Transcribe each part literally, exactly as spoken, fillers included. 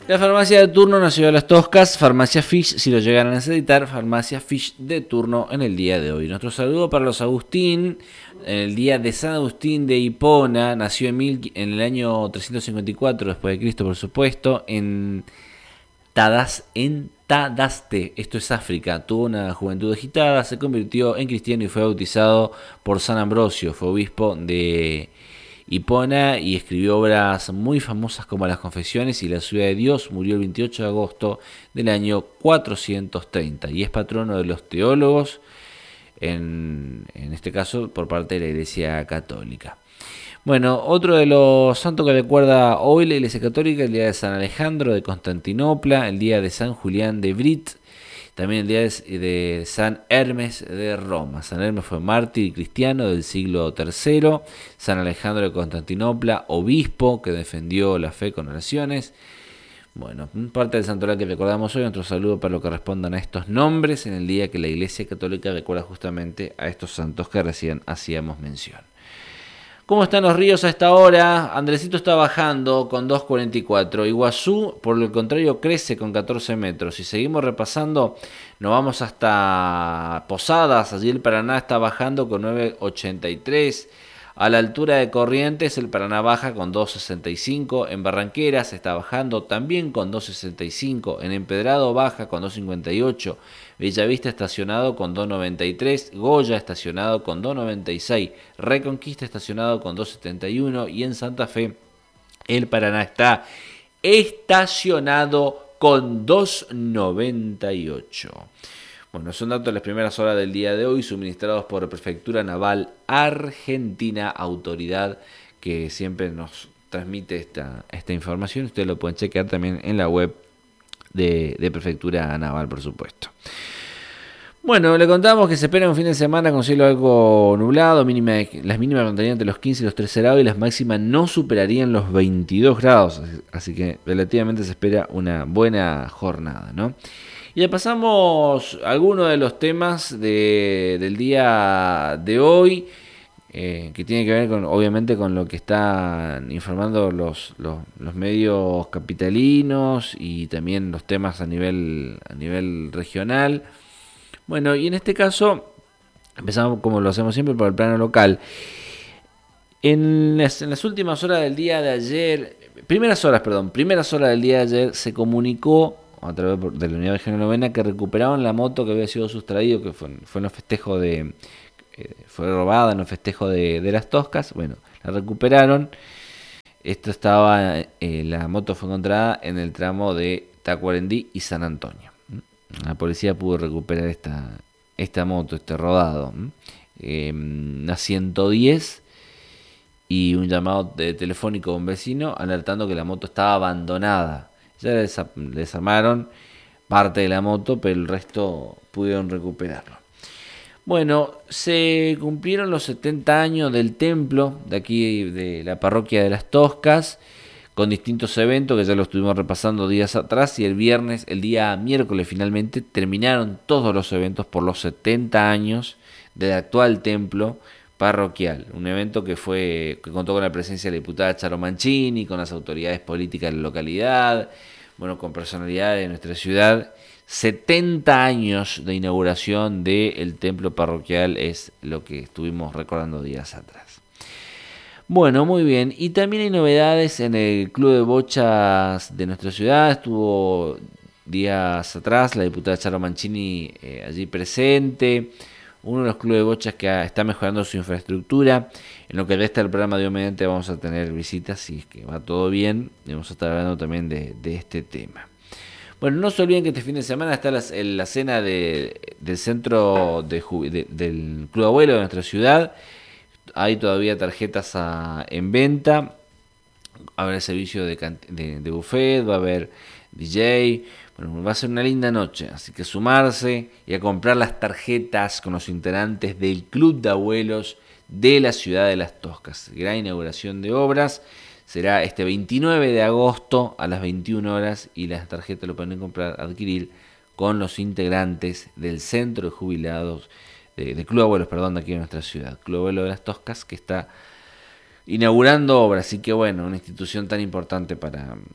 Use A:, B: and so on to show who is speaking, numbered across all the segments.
A: La farmacia de turno en la ciudad de Las Toscas, Farmacia Fish, si lo llegan a necesitar, Farmacia Fish de turno en el día de hoy. Nuestro saludo para los Agustín, en el día de San Agustín de Hipona, nació en, mil, en el año trescientos cincuenta y cuatro después de Cristo, por supuesto, en, Tadas, en Tadaste, esto es África. Tuvo una juventud agitada, se convirtió en cristiano y fue bautizado por San Ambrosio, fue obispo de Hipona y escribió obras muy famosas como Las Confesiones y La Ciudad de Dios. Murió el veintiocho de agosto del año cuatrocientos treinta y es patrono de los teólogos, en, en este caso por parte de la Iglesia Católica. Bueno, otro de los santos que recuerda hoy la Iglesia Católica, el día de San Alejandro de Constantinopla, el día de San Julián de Brit, también el día de San Hermes de Roma. San Hermes fue mártir y cristiano del siglo tercero. San Alejandro de Constantinopla, obispo que defendió la fe con oraciones. Bueno, parte del santoral que recordamos hoy, nuestro saludo para lo que respondan a estos nombres en el día que la Iglesia Católica recuerda justamente a estos santos que recién hacíamos mención. ¿Cómo están los ríos a esta hora? Andresito está bajando con dos cuarenta y cuatro. Iguazú, por el contrario, crece con catorce metros. Si seguimos repasando, nos vamos hasta Posadas. Allí el Paraná está bajando con nueve ochenta y tres. A la altura de Corrientes, el Paraná baja con dos sesenta y cinco. En Barranqueras está bajando también con dos sesenta y cinco. En Empedrado baja con dos cincuenta y ocho. Bellavista estacionado con dos noventa y tres. Goya estacionado con dos noventa y seis. Reconquista estacionado con dos setenta y uno. Y en Santa Fe, el Paraná está estacionado con dos noventa y ocho. Bueno, son datos de las primeras horas del día de hoy, suministrados por la Prefectura Naval Argentina, autoridad que siempre nos transmite esta, esta información. Ustedes lo pueden chequear también en la web de, de Prefectura Naval, por supuesto. Bueno, le contamos que se espera un fin de semana con cielo algo nublado, mínima, las mínimas rondarían entre los quince y los trece grados y las máximas no superarían los veintidós grados, así que relativamente se espera una buena jornada, ¿no? Y ya pasamos a algunos de los temas de, del día de hoy, eh, que tiene que ver con, obviamente, con lo que están informando los, los, los medios capitalinos y también los temas a nivel, a nivel regional. Bueno, y en este caso empezamos como lo hacemos siempre por el plano local. En las, en las últimas horas del día de ayer, primeras horas, perdón, primeras horas del día de ayer se comunicó a través de la Unidad Regional Novena que recuperaron la moto que había sido sustraído, que fue, fue en los festejos de, eh, fue robada en los festejos de, de Las Toscas. Bueno, la recuperaron. Esto estaba, eh, la moto fue encontrada en el tramo de Tacuarembó y San Antonio. La policía pudo recuperar esta, esta moto, este rodado. Eh, una ciento diez y un llamado de telefónico a un vecino alertando que la moto estaba abandonada. Ya desarmaron parte de la moto, pero el resto pudieron recuperarlo. Bueno, se cumplieron los setenta años del templo de aquí, de la parroquia de Las Toscas, con distintos eventos que ya los estuvimos repasando días atrás, y el viernes, el día miércoles finalmente, terminaron todos los eventos por los setenta años del actual templo parroquial. Un evento que fue que contó con la presencia de la diputada Charo Mancini, con las autoridades políticas de la localidad, bueno, con personalidades de nuestra ciudad. setenta años de inauguración del templo parroquial es lo que estuvimos recordando días atrás. Bueno, muy bien. Y también hay novedades en el Club de Bochas de nuestra ciudad. Estuvo días atrás la diputada Charo Mancini eh, allí presente. Uno de los clubes de bochas que está mejorando su infraestructura. En lo que resta del programa de hoy mediante vamos a tener visitas, si es que va todo bien. Y vamos a estar hablando también de, de este tema. Bueno, no se olviden que este fin de semana está la, la cena de, del centro de, de, del Club Abuelo de nuestra ciudad. Hay todavía tarjetas a, en venta. Va a haber servicio de, de, de buffet, va a haber D J. Bueno, va a ser una linda noche, así que sumarse y a comprar las tarjetas con los integrantes del Club de Abuelos de la ciudad de Las Toscas. Gran inauguración de obras. Será este veintinueve de agosto a las veintiuna horas y las tarjetas lo pueden comprar, adquirir con los integrantes del Centro de Jubilados, de, de Club Abuelos, perdón, de aquí en nuestra ciudad. Club Abuelo de Las Toscas, que está inaugurando obras. Así que bueno, una institución tan importante para...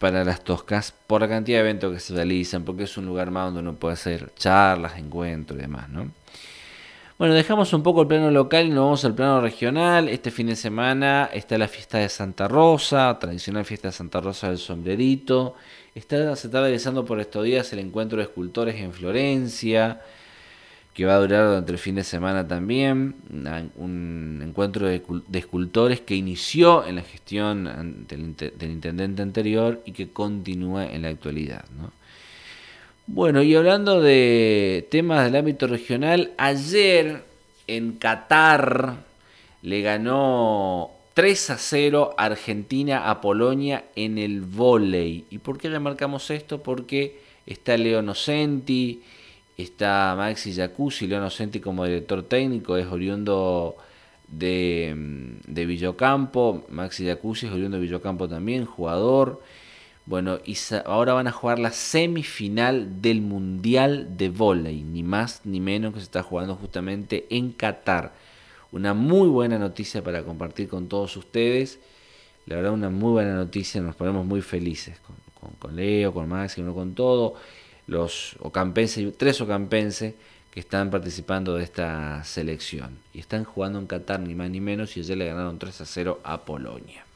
A: para Las Toscas por la cantidad de eventos que se realizan, porque es un lugar más donde uno puede hacer charlas, encuentros y demás, ¿no? Bueno, dejamos un poco el plano local y nos vamos al plano regional. Este fin de semana está la fiesta de Santa Rosa, tradicional fiesta de Santa Rosa del Sombrerito. Está, se está realizando por estos días el encuentro de escultores en Florencia, que va a durar durante el fin de semana también. Una, un encuentro de, de escultores que inició en la gestión del, del intendente anterior y que continúa en la actualidad, ¿no? Bueno, y hablando de temas del ámbito regional, ayer en Qatar le ganó tres a cero Argentina a Polonia en el vóley. ¿Y por qué remarcamos esto? Porque está Leo Nocenti, está Maxi Jacuzzi. Leo Nocenti como director técnico es oriundo de, de Villocampo. Maxi Jacuzzi es oriundo de Villocampo también, jugador. Bueno, y ahora van a jugar la semifinal del Mundial de Vóley, ni más ni menos, que se está jugando justamente en Qatar. Una muy buena noticia para compartir con todos ustedes. La verdad, una muy buena noticia, nos ponemos muy felices con, con, con Leo, con Maxi, con todo. Los ocampenses, tres ocampenses que están participando de esta selección. Y están jugando en Qatar, ni más ni menos, y ayer le ganaron tres a cero a Polonia.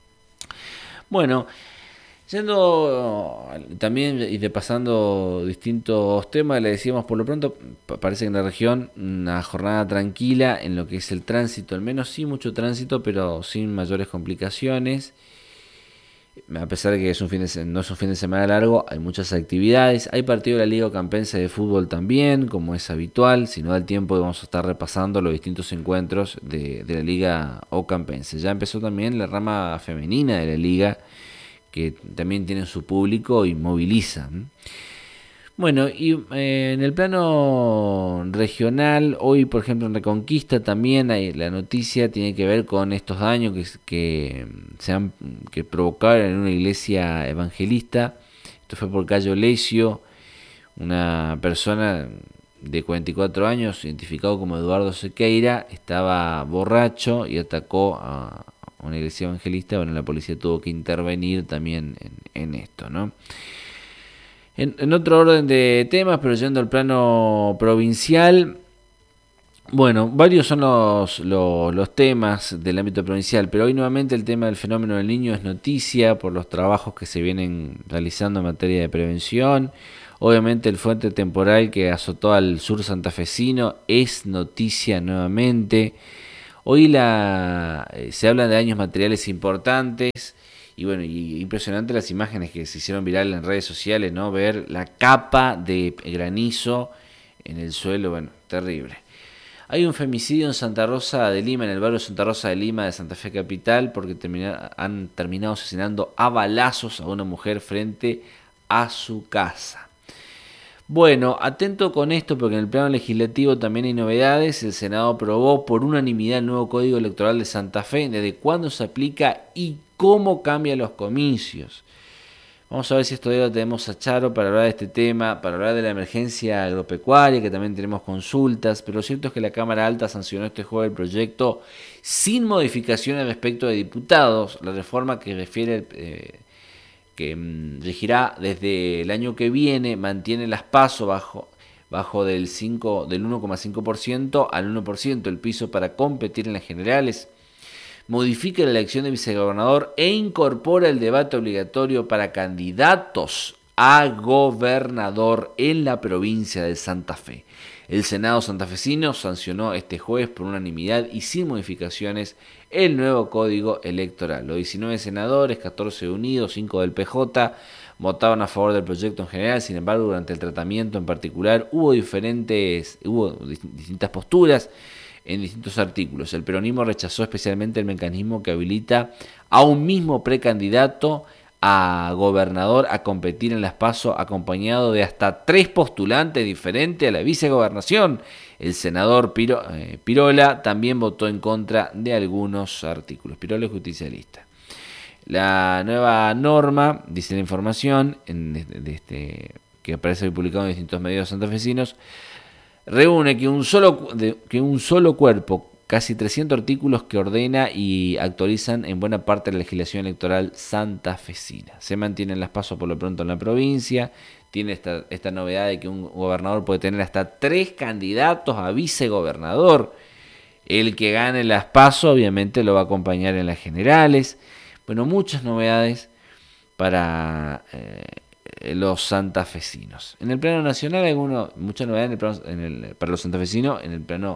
A: Bueno, yendo también y repasando distintos temas, le decíamos por lo pronto, parece que en la región una jornada tranquila en lo que es el tránsito, al menos sí mucho tránsito, pero sin mayores complicaciones. A pesar de que es un fin de, no es un fin de semana largo, hay muchas actividades. Hay partido de la Liga Ocampense de Fútbol también, como es habitual. Si no da el tiempo, vamos a estar repasando los distintos encuentros de, de la Liga Ocampense. Ya empezó también la rama femenina de la Liga, que también tiene su público y moviliza. Bueno, y eh, en el plano regional, hoy por ejemplo en Reconquista también hay, la noticia tiene que ver con estos daños que, que, se han, que provocaron en una iglesia evangelista. Esto fue por calle Olesio, una persona de cuarenta y cuatro años, identificado como Eduardo Sequeira, estaba borracho y atacó a una iglesia evangelista. Bueno, la policía tuvo que intervenir también en, en esto, ¿no? En, en otro orden de temas, pero yendo al plano provincial, bueno, varios son los, los, los temas del ámbito provincial, pero hoy nuevamente el tema del fenómeno del niño es noticia por los trabajos que se vienen realizando en materia de prevención. Obviamente el frente temporal que azotó al sur santafesino es noticia nuevamente. Hoy la, eh, se habla de daños materiales importantes y bueno, y impresionante las imágenes que se hicieron virales en redes sociales, ¿no? Ver la capa de granizo en el suelo, bueno, terrible. Hay un femicidio en Santa Rosa de Lima, en el barrio Santa Rosa de Lima de Santa Fe Capital, porque termina, han terminado asesinando a balazos a una mujer frente a su casa. Bueno, atento con esto porque en el plano legislativo también hay novedades. El Senado aprobó por unanimidad el nuevo Código Electoral de Santa Fe, desde cuándo se aplica y cómo cambian los comicios. Vamos a ver si estos días lo tenemos a Charo para hablar de este tema, para hablar de la emergencia agropecuaria, que también tenemos consultas, pero lo cierto es que la Cámara Alta sancionó este jueves el proyecto sin modificaciones respecto de diputados, la reforma que refiere... Eh, que mmm, regirá desde el año que viene, mantiene las PASO bajo, bajo del, cinco, del uno coma cinco por ciento al uno por ciento el piso para competir en las generales, modifica la elección de vicegobernador e incorpora el debate obligatorio para candidatos a gobernador en la provincia de Santa Fe. El Senado santafesino sancionó este jueves por unanimidad y sin modificaciones el nuevo código electoral. Los diecinueve senadores, catorce unidos, cinco del P J, votaban a favor del proyecto en general. Sin embargo, durante el tratamiento en particular hubo diferentes, hubo distintas posturas en distintos artículos. El peronismo rechazó especialmente el mecanismo que habilita a un mismo precandidato a gobernador a competir en las PASO acompañado de hasta tres postulantes diferentes a la vicegobernación. El senador Piro, eh, Pirola también votó en contra de algunos artículos. Pirola es justicialista. La nueva norma, dice la información en, de, de este, que aparece hoy publicado en distintos medios santafesinos, reúne que un solo, de, que un solo cuerpo casi trescientos artículos que ordena y actualizan en buena parte la legislación electoral santafesina. Se mantienen las pasos por lo pronto en la provincia. Tiene esta, esta novedad de que un gobernador puede tener hasta tres candidatos a vicegobernador. El que gane las pasos obviamente lo va a acompañar en las generales. Bueno, muchas novedades para eh, los santafesinos. En el plano nacional, alguno, muchas novedades en el plano, en el, para los santafesinos en el plano,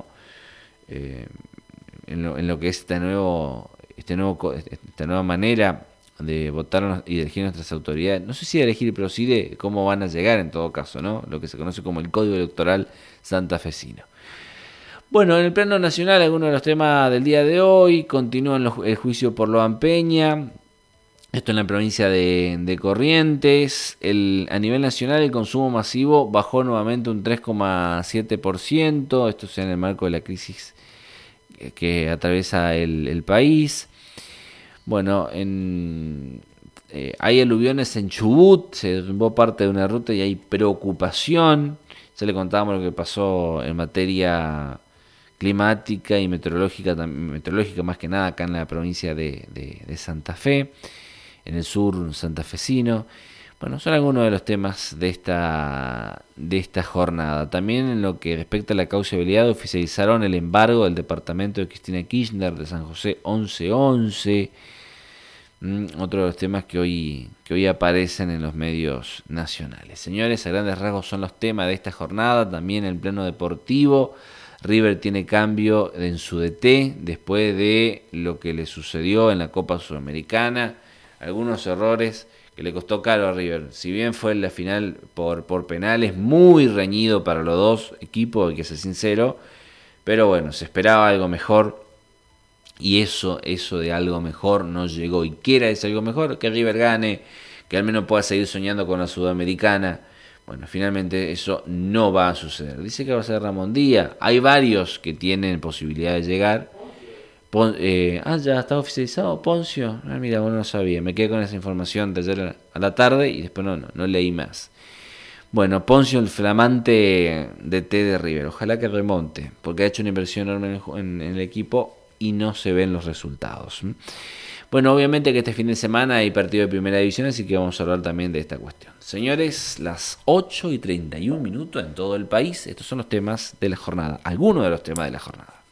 A: eh, en, lo, en lo que es este nuevo, este nuevo, esta nueva manera de votar y de elegir nuestras autoridades. No sé si de elegir, pero sí de cómo van a llegar en todo caso, ¿no? Lo que se conoce como el Código Electoral Santafesino. Bueno, en el plano nacional, algunos de los temas del día de hoy. Continúan los, el juicio por Loan Peña. Esto en la provincia de, de Corrientes. El, a nivel nacional, el consumo masivo bajó nuevamente un tres coma siete por ciento. Esto es en el marco de la crisis que atraviesa el, el país. Bueno, en, eh, hay aluviones en Chubut. Se derrumbó parte de una ruta y hay preocupación. Ya le contábamos lo que pasó en materia climática y meteorológica, meteorológica más que nada acá en la provincia de, de, de Santa Fe, en el sur santafesino. Bueno, son algunos de los temas de esta, de esta jornada. También en lo que respecta a la causabilidad, oficializaron el embargo del departamento de Cristina Kirchner de San José once once. Mm, otro de los temas que hoy, que hoy aparecen en los medios nacionales. Señores, a grandes rasgos son los temas de esta jornada. También en el plano deportivo, River tiene cambio en su D T después de lo que le sucedió en la Copa Sudamericana. Algunos errores que le costó caro a River. Si bien fue en la final por, por penales, muy reñido para los dos equipos, hay que ser sincero. Pero bueno, se esperaba algo mejor. Y eso, eso de algo mejor no llegó. ¿Y qué era ese algo mejor? Que River gane, que al menos pueda seguir soñando con la Sudamericana. Bueno, finalmente eso no va a suceder. Dice que va a ser Ramón Díaz. Hay varios que tienen posibilidad de llegar. Pon, eh, ah, ya está oficializado Poncio. Ah, mira, bueno, no sabía. Me quedé con esa información de ayer a la tarde y después no, no, no leí más. Bueno, Poncio, el flamante D T de River. Ojalá que remonte, porque ha hecho una inversión enorme en, en, en el equipo y no se ven los resultados. Bueno, obviamente que este fin de semana hay partido de primera división, así que vamos a hablar también de esta cuestión. Señores, las ocho y treinta y un minutos en todo el país. Estos son los temas de la jornada, algunos de los temas de la jornada.